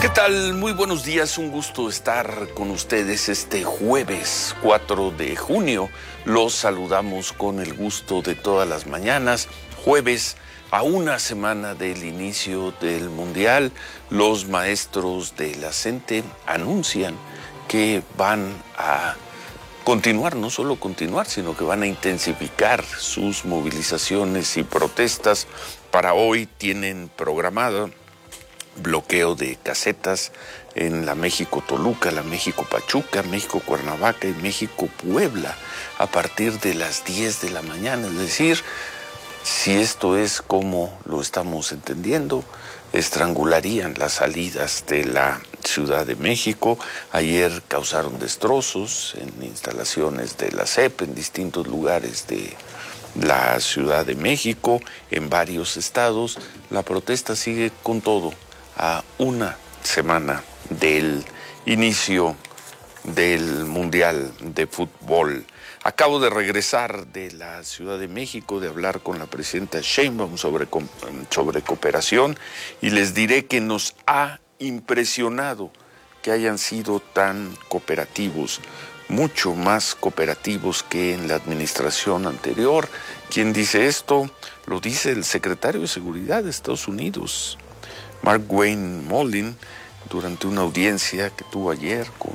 ¿Qué tal? Muy buenos días, un gusto estar con ustedes este jueves 4 de junio. Los saludamos con el gusto de todas las mañanas. Jueves, a una semana del inicio del Mundial, los maestros de la CENTE anuncian que van a continuar, no solo continuar, sino que van a intensificar sus movilizaciones y protestas. Para hoy tienen programado bloqueo de casetas en la México-Toluca, la México-Pachuca, México-Cuernavaca y México-Puebla a partir de las 10 de la mañana. Es decir, si esto es como lo estamos entendiendo, estrangularían las salidas de la Ciudad de México. Ayer causaron destrozos en instalaciones de la CEP en distintos lugares de la Ciudad de México, en varios estados. La protesta sigue con todo a una semana del inicio del Mundial de Fútbol. Acabo de regresar de la Ciudad de México, de hablar con la presidenta Sheinbaum sobre cooperación, y les diré que nos ha impresionado que hayan sido tan cooperativos, mucho más cooperativos que en la administración anterior. ¿Quién dice esto? Lo dice el secretario de Seguridad de Estados Unidos, Markwayne Mullin, durante una audiencia que tuvo ayer con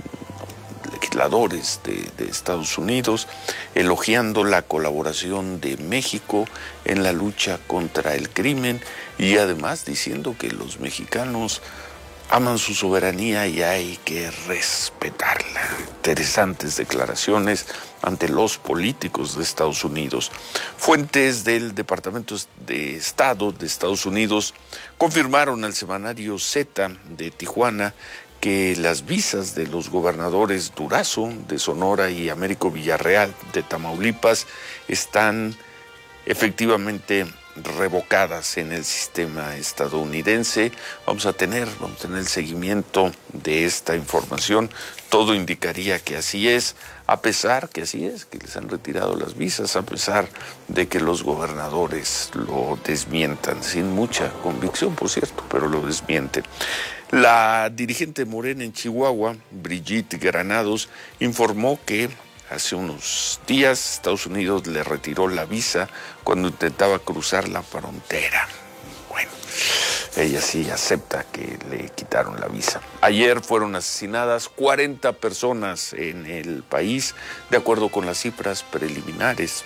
legisladores de Estados Unidos, elogiando la colaboración de México en la lucha contra el crimen y además diciendo que los mexicanos aman su soberanía y hay que respetarla. Interesantes declaraciones ante los políticos de Estados Unidos. Fuentes del Departamento de Estado de Estados Unidos confirmaron al semanario Z de Tijuana que las visas de los gobernadores Durazo de Sonora y Américo Villarreal de Tamaulipas están efectivamente revocadas en el sistema estadounidense. Vamos a tener el seguimiento de esta información. Todo indicaría que así es, a pesar que así es, que les han retirado las visas, a pesar de que los gobernadores lo desmientan, sin mucha convicción, por cierto, pero lo desmienten. La dirigente Morena en Chihuahua, Brigitte Granados, informó que hace unos días Estados Unidos le retiró la visa cuando intentaba cruzar la frontera. Bueno, ella sí acepta que le quitaron la visa. Ayer fueron asesinadas 40 personas en el país, de acuerdo con las cifras preliminares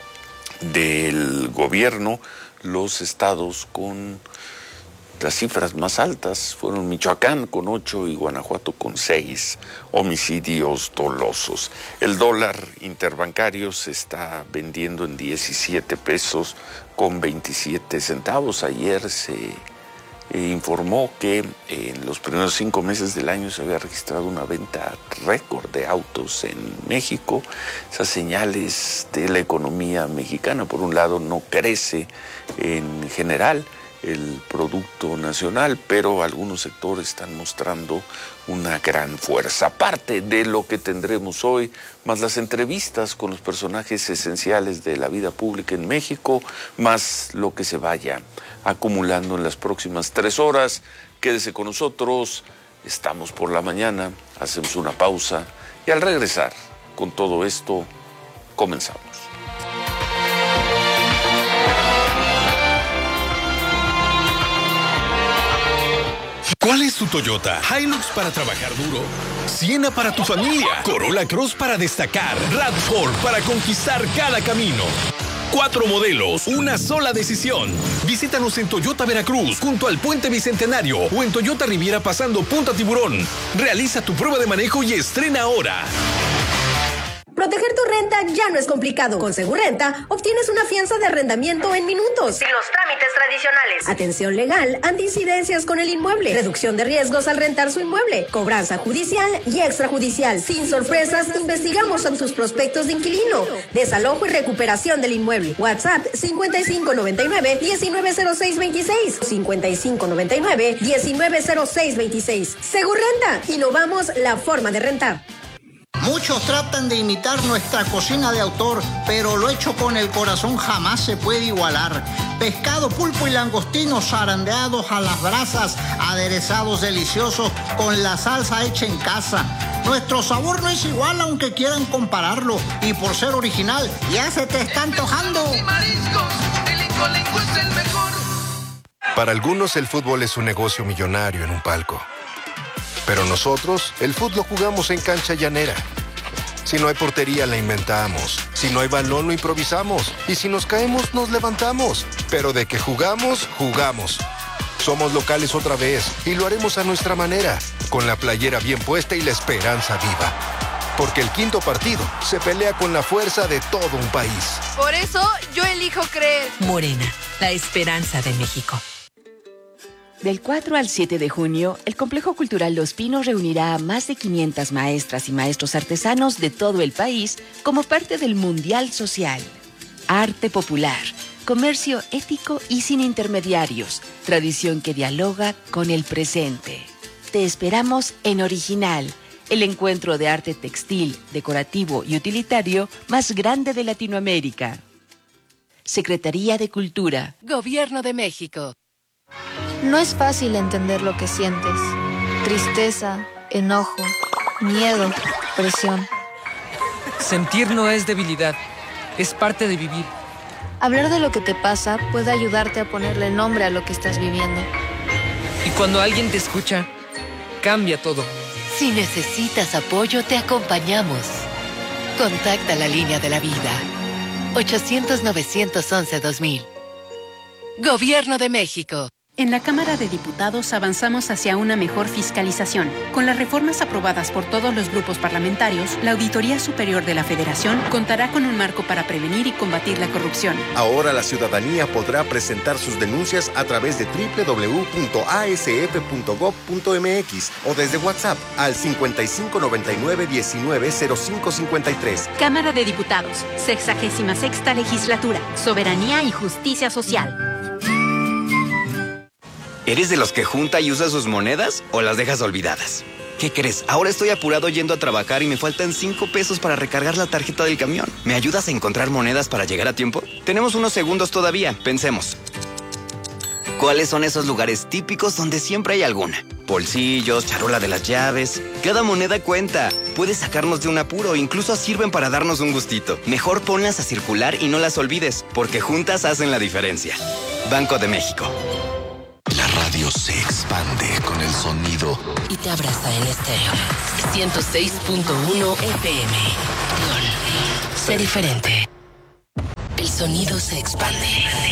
del gobierno. Los estados con las cifras más altas fueron Michoacán con 8 y Guanajuato con 6 homicidios dolosos. El dólar interbancario se está vendiendo en 17 pesos con 27 centavos. Ayer se informó que en los primeros 5 meses del año se había registrado una venta récord de autos en México. Esas señales de la economía mexicana, por un lado, no crece en general el Producto Nacional, pero algunos sectores están mostrando una gran fuerza. Aparte de lo que tendremos hoy, más las entrevistas con los personajes esenciales de la vida pública en México, más lo que se vaya acumulando en las próximas 3 horas. Quédese con nosotros, estamos por la mañana, hacemos una pausa y al regresar con todo esto, comenzamos. ¿Cuál es tu Toyota? Hilux para trabajar duro, Siena para tu familia, Corolla Cross para destacar, RAV4 para conquistar cada camino. 4 modelos, una sola decisión. Visítanos en Toyota Veracruz, junto al Puente Bicentenario, o en Toyota Riviera pasando Punta Tiburón. Realiza tu prueba de manejo y estrena ahora. Proteger tu renta ya no es complicado. Con Segurrenta obtienes una fianza de arrendamiento en minutos. Sin los trámites tradicionales. Atención legal ante incidencias con el inmueble. Reducción de riesgos al rentar su inmueble. Cobranza judicial y extrajudicial. Sin sorpresas, investigamos en sus prospectos de inquilino. Desalojo y recuperación del inmueble. WhatsApp 5599-190626. 5599-190626. Segurrenta. Innovamos la forma de rentar. Muchos tratan de imitar nuestra cocina de autor, pero lo hecho con el corazón jamás se puede igualar. Pescado, pulpo y langostinos zarandeados a las brasas, aderezados deliciosos con la salsa hecha en casa. Nuestro sabor no es igual aunque quieran compararlo, y por ser original ya se te está antojando. Para algunos el fútbol es un negocio millonario en un palco. Pero nosotros, el fútbol lo jugamos en cancha llanera. Si no hay portería, la inventamos. Si no hay balón, lo improvisamos. Y si nos caemos, nos levantamos. Pero de que jugamos, jugamos. Somos locales otra vez y lo haremos a nuestra manera, con la playera bien puesta y la esperanza viva. Porque el quinto partido se pelea con la fuerza de todo un país. Por eso, yo elijo creer. Morena, la esperanza de México. Del 4 al 7 de junio, el Complejo Cultural Los Pinos reunirá a más de 500 maestras y maestros artesanos de todo el país como parte del Mundial Social. Arte popular, comercio ético y sin intermediarios, tradición que dialoga con el presente. Te esperamos en Original, el encuentro de arte textil, decorativo y utilitario más grande de Latinoamérica. Secretaría de Cultura. Gobierno de México. No es fácil entender lo que sientes. Tristeza, enojo, miedo, presión. Sentir no es debilidad, es parte de vivir. Hablar de lo que te pasa puede ayudarte a ponerle nombre a lo que estás viviendo. Y cuando alguien te escucha, cambia todo. Si necesitas apoyo, te acompañamos. Contacta la línea de la vida. 800-911-2000. Gobierno de México. En la Cámara de Diputados avanzamos hacia una mejor fiscalización. Con las reformas aprobadas por todos los grupos parlamentarios, la Auditoría Superior de la Federación contará con un marco para prevenir y combatir la corrupción. Ahora la ciudadanía podrá presentar sus denuncias a través de www.asf.gov.mx o desde WhatsApp al 5599-190553. Cámara de Diputados, 66ª Legislatura, Soberanía y Justicia Social. ¿Eres de los que junta y usa sus monedas o las dejas olvidadas? ¿Qué crees? Ahora estoy apurado yendo a trabajar y me faltan 5 pesos para recargar la tarjeta del camión. ¿Me ayudas a encontrar monedas para llegar a tiempo? Tenemos unos segundos todavía, pensemos. ¿Cuáles son esos lugares típicos donde siempre hay alguna? Bolsillos, charola de las llaves. Cada moneda cuenta. Puedes sacarnos de un apuro, incluso sirven para darnos un gustito. Mejor ponlas a circular y no las olvides, porque juntas hacen la diferencia. Banco de México. La radio se expande con el sonido Y te abraza en estéreo. 106.1 FM. Sé diferente. El sonido se expande.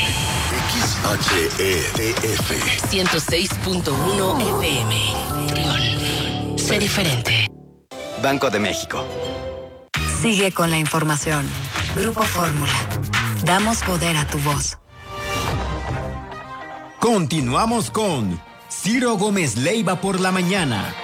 XHEDF 106.1 FM. Sé diferente. Banco de México. Sigue con la información. Grupo Fórmula. Damos poder a tu voz. Continuamos con Ciro Gómez Leiva por la mañana.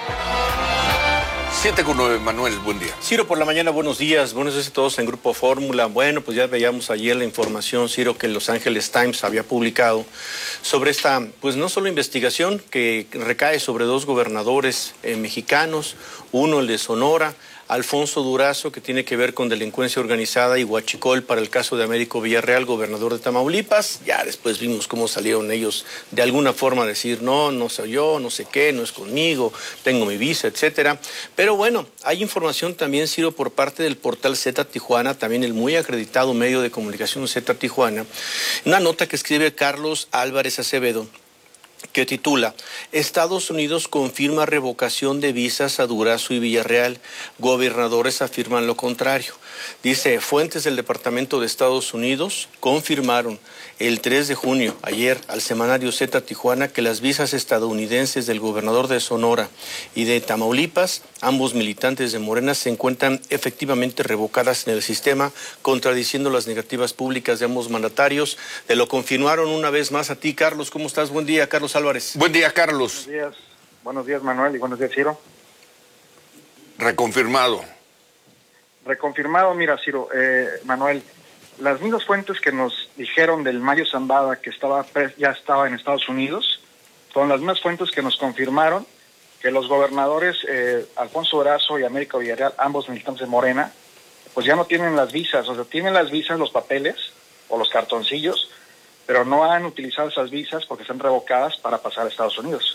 7:09, Manuel, buen día. Ciro, por la mañana, buenos días a todos en Grupo Fórmula. Bueno, pues ya veíamos ayer la información, Ciro, que el Los Angeles Times había publicado sobre esta, pues no solo investigación que recae sobre 2 gobernadores mexicanos, uno el de Sonora, Alfonso Durazo, que tiene que ver con delincuencia organizada, y Huachicol para el caso de Américo Villarreal, gobernador de Tamaulipas. Ya después vimos cómo salieron ellos de alguna forma a decir, no soy yo, no sé qué, no es conmigo, tengo mi visa, etcétera. Pero bueno, hay información también, Ciro, por parte del portal Z Tijuana, también el muy acreditado medio de comunicación Z Tijuana, una nota que escribe Carlos Álvarez Acevedo, que titula Estados Unidos confirma revocación de visas a Durazo y Villarreal. Gobernadores afirman lo contrario. Dice, fuentes del Departamento de Estados Unidos confirmaron el 3 de junio, ayer, al semanario Z Tijuana, que las visas estadounidenses del gobernador de Sonora y de Tamaulipas, ambos militantes de Morena, se encuentran efectivamente revocadas en el sistema, contradiciendo las negativas públicas de ambos mandatarios. Te lo confirmaron una vez más a ti, Carlos. ¿Cómo estás? Buen día, Carlos Álvarez. Buen día, Carlos. Buenos días, Manuel, y buenos días, Ciro. Reconfirmado. Reconfirmado, mira, Ciro, Manuel, las mismas fuentes que nos dijeron del Mario Zambada que ya estaba en Estados Unidos, son las mismas fuentes que nos confirmaron que los gobernadores Alfonso Durazo y Américo Villarreal, ambos militantes de Morena, pues ya no tienen las visas, o sea, tienen las visas, los papeles o los cartoncillos, pero no han utilizado esas visas porque están revocadas para pasar a Estados Unidos.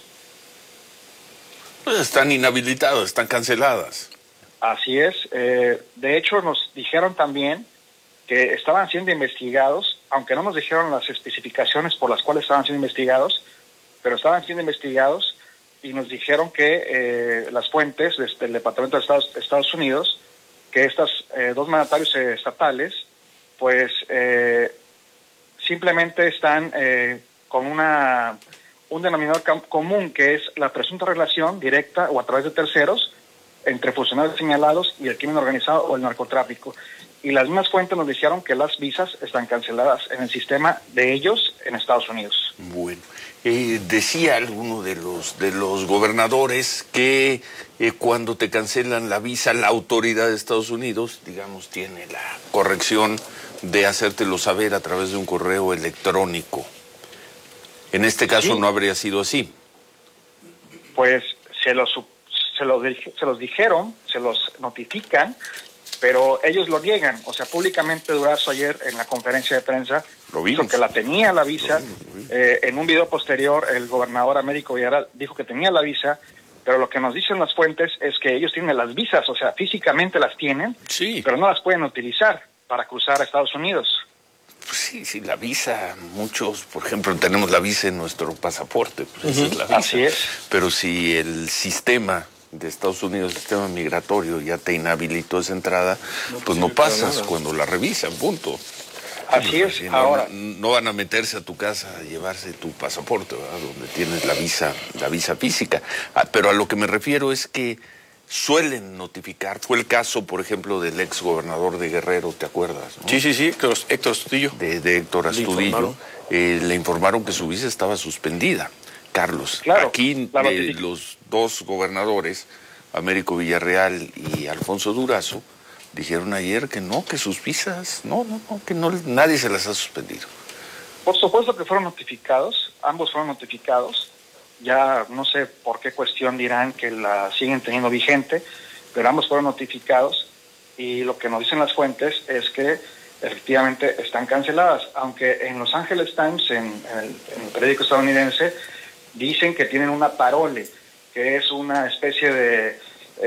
Pues están inhabilitadas, están canceladas. Así es. De hecho, nos dijeron también que estaban siendo investigados, aunque no nos dijeron las especificaciones por las cuales estaban siendo investigados, pero estaban siendo investigados y nos dijeron que las fuentes desde el Departamento de Estados Unidos, que estos dos mandatarios estatales, pues simplemente están con un denominador común, que es la presunta relación directa o a través de terceros entre funcionarios señalados y el crimen organizado o el narcotráfico. Y las mismas fuentes nos dijeron que las visas están canceladas en el sistema de ellos en Estados Unidos. Bueno, decía alguno de los gobernadores que cuando te cancelan la visa, la autoridad de Estados Unidos, digamos, tiene la corrección de hacértelo saber a través de un correo electrónico. En este caso sí. No habría sido así. Pues se los dijeron, se los notifican, pero ellos lo niegan. O sea, públicamente Durazo ayer en la conferencia de prensa dijo que la tenía la visa. En un video posterior el gobernador Américo Villarreal dijo que tenía la visa, pero lo que nos dicen las fuentes es que ellos tienen las visas, o sea, físicamente las tienen, sí, pero no las pueden utilizar para cruzar a Estados Unidos. Sí, la visa, muchos, por ejemplo, tenemos la visa en nuestro pasaporte, pues esa es la visa. Así es. Pero si el sistema de Estados Unidos, el sistema migratorio, ya te inhabilitó esa entrada, pues no pasas cuando la revisan, punto. Así es. Si ahora no van a meterse a tu casa a llevarse tu pasaporte, ¿verdad? Donde tienes la visa física. Pero a lo que me refiero es que suelen notificar. Fue el caso, por ejemplo, del ex gobernador de Guerrero, ¿te acuerdas? ¿No? Sí, Héctor Astudillo. De Héctor Astudillo. Le informaron que su visa estaba suspendida. Carlos, claro, aquí los dos gobernadores, Américo Villarreal y Alfonso Durazo, dijeron ayer que no, que sus visas, que nadie se las ha suspendido. Por supuesto que fueron notificados, ambos fueron notificados. Ya no sé por qué cuestión dirán que la siguen teniendo vigente, pero ambos fueron notificados y lo que nos dicen las fuentes es que efectivamente están canceladas, aunque en Los Angeles Times, en el periódico estadounidense, dicen que tienen una parole, que es una especie de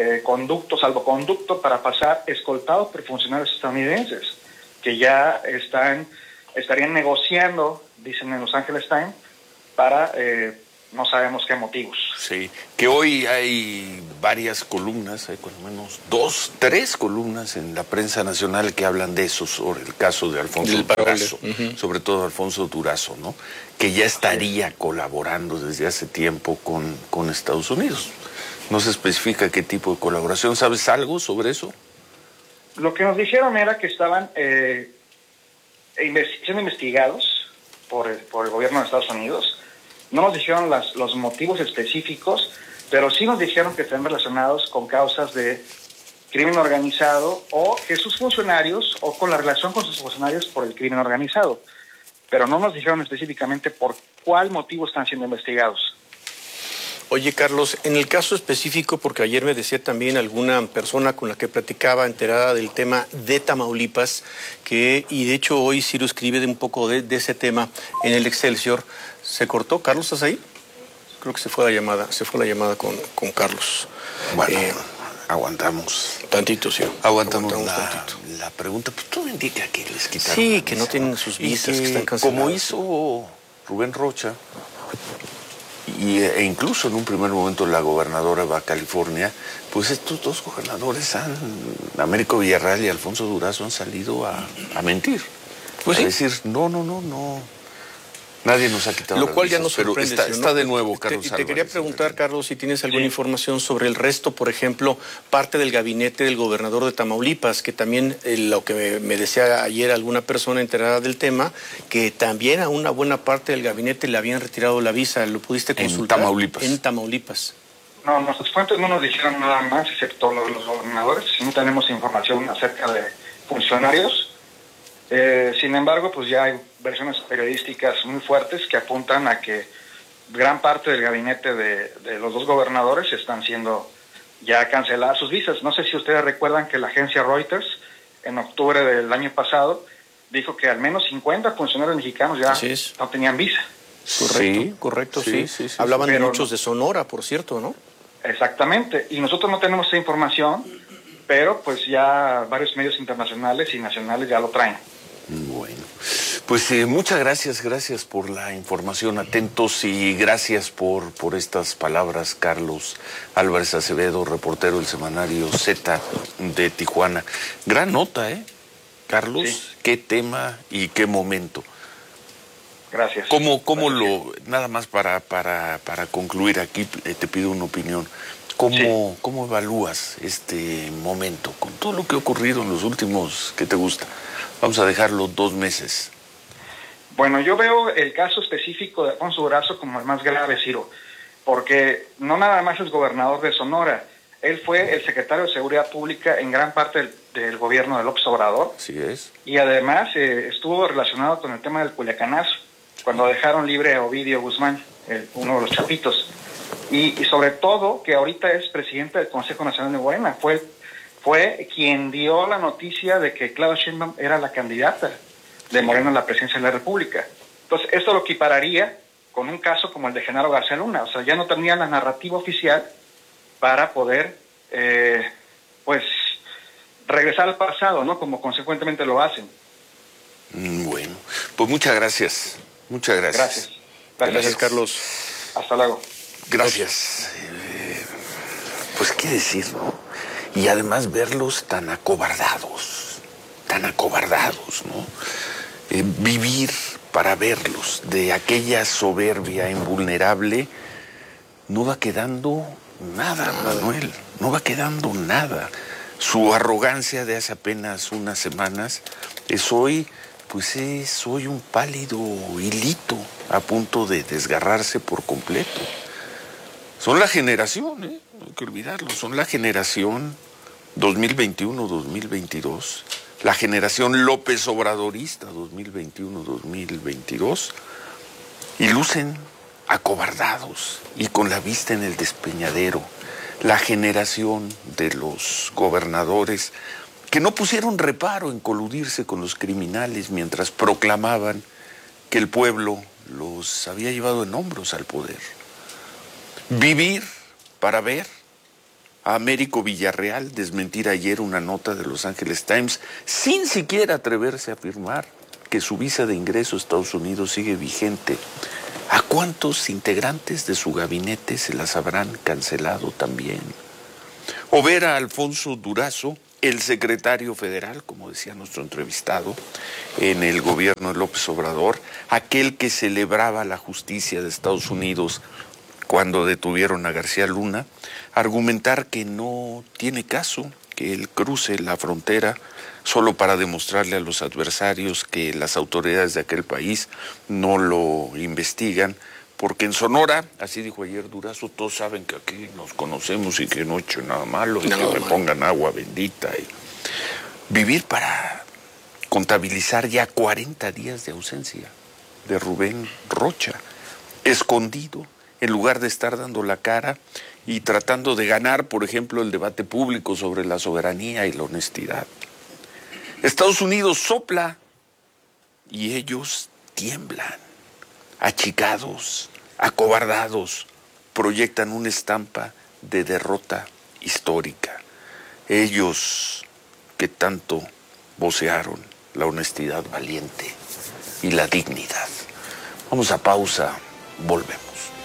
salvoconducto para pasar escoltado por funcionarios estadounidenses, que ya estarían negociando, dicen en Los Angeles Times, para no sabemos qué motivos. Sí, que hoy hay varias columnas, hay cuando menos 3 columnas en la prensa nacional que hablan de eso, sobre el caso de Alfonso Durazo, sobre todo Alfonso Durazo, ¿no? Que ya estaría colaborando desde hace tiempo con Estados Unidos. No se especifica qué tipo de colaboración. ¿Sabes algo sobre eso? Lo que nos dijeron era que estaban siendo investigados por el gobierno de Estados Unidos. No nos dijeron los motivos específicos, pero sí nos dijeron que están relacionados con causas de crimen organizado o que sus funcionarios, o con la relación con sus funcionarios por el crimen organizado. Pero no nos dijeron específicamente por cuál motivo están siendo investigados. Oye, Carlos, en el caso específico, porque ayer me decía también alguna persona con la que platicaba, enterada del tema de Tamaulipas, y de hecho hoy Ciro escribe un poco de ese tema en el Excelsior. ¿Se cortó? ¿Carlos, estás ahí? Creo que se fue la llamada con Carlos. Bueno, aguantamos. Tantito, sí. Aguantamos la pregunta. Pues todo indica que les quitaron. Sí, que no tienen sus visas, que están canceladas. Como hizo Rubén Rocha, e incluso en un primer momento la gobernadora de Baja California, pues estos dos gobernadores, Américo Villarreal y Alfonso Durazo, han salido a mentir. Pues a decir, no. Nadie nos ha quitado. Lo cual ya nos sorprende. Pero está de nuevo, Carlos. Te quería preguntar, Carlos, si tienes alguna información sobre el resto, por ejemplo, parte del gabinete del gobernador de Tamaulipas, que también lo que me decía ayer alguna persona enterada del tema, que también a una buena parte del gabinete le habían retirado la visa. ¿Lo pudiste consultar? En Tamaulipas. No, nuestras fuentes no nos dijeron nada más, excepto lo de los gobernadores. No tenemos información acerca de funcionarios. Sin embargo, pues ya hay versiones periodísticas muy fuertes que apuntan a que gran parte del gabinete de los dos gobernadores están siendo ya canceladas sus visas. No sé si ustedes recuerdan que la agencia Reuters en octubre del año pasado dijo que al menos 50 funcionarios mexicanos ya no tenían visa. Correcto, sí. Hablaban de muchos de Sonora, por cierto, ¿no? Exactamente, y nosotros no tenemos esa información, pero pues ya varios medios internacionales y nacionales ya lo traen. Bueno, pues muchas gracias por la información, atentos, y gracias por estas palabras, Carlos Álvarez Acevedo, reportero del semanario Z de Tijuana. Gran nota, Carlos, sí. Qué tema y qué momento. Gracias. Nada más para concluir aquí, te pido una opinión. ¿Cómo evalúas este momento con todo lo que ha ocurrido en los últimos, ¿qué te gusta? Vamos a dejarlo 2 meses. Bueno, yo veo el caso específico de Alfonso Durazo como el más grave, Ciro, porque no nada más es gobernador de Sonora, él fue el secretario de Seguridad Pública en gran parte del gobierno de López Obrador. Así es. Y además estuvo relacionado con el tema del Culiacanazo, cuando dejaron libre a Ovidio Guzmán, uno de los chapitos. Y sobre todo que ahorita es presidente del Consejo Nacional de Morena, fue quien dio la noticia de que Claudia Sheinbaum era la candidata de Morena a la presidencia de la República. Entonces, esto lo equipararía con un caso como el de Genaro García Luna. O sea, ya no tenía la narrativa oficial para poder, regresar al pasado, ¿no? Como consecuentemente lo hacen. Bueno, pues muchas gracias. Muchas gracias. Gracias, Carlos. Hasta luego. Gracias. Pues qué decir, ¿no? Y además verlos tan acobardados, ¿no? Vivir para verlos, de aquella soberbia invulnerable, no va quedando nada, Manuel, no va quedando nada. Su arrogancia de hace apenas unas semanas es hoy un pálido hilito a punto de desgarrarse por completo. Son la generación, no hay que olvidarlo, son la generación 2021-2022, la generación López Obradorista 2021-2022, y lucen acobardados y con la vista en el despeñadero. La generación de los gobernadores que no pusieron reparo en coludirse con los criminales mientras proclamaban que el pueblo los había llevado en hombros al poder. Vivir para ver. A Américo Villarreal desmentir ayer una nota de Los Angeles Times sin siquiera atreverse a afirmar que su visa de ingreso a Estados Unidos sigue vigente. ¿A cuántos integrantes de su gabinete se las habrán cancelado también? O ver a Alfonso Durazo, el secretario federal, como decía nuestro entrevistado, en el gobierno de López Obrador, aquel que celebraba la justicia de Estados Unidos cuando detuvieron a García Luna, argumentar que no tiene caso que él cruce la frontera solo para demostrarle a los adversarios que las autoridades de aquel país no lo investigan, porque en Sonora, así dijo ayer Durazo, todos saben que aquí nos conocemos y que no he hecho nada malo y que me pongan agua bendita. Y vivir para contabilizar ya 40 días de ausencia de Rubén Rocha, escondido, en lugar de estar dando la cara y tratando de ganar, por ejemplo, el debate público sobre la soberanía y la honestidad. Estados Unidos sopla y ellos tiemblan, achicados, acobardados, proyectan una estampa de derrota histórica. Ellos que tanto vocearon la honestidad valiente y la dignidad. Vamos a pausa, volvemos.